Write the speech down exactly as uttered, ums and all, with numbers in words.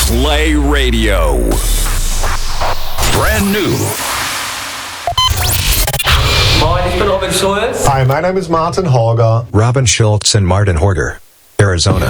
Play Radio. Brand new. Moin, ich bin Robin Schulz. Hi, my name is Martin Horger. Robin Schultz and Martin Horger, Arizona.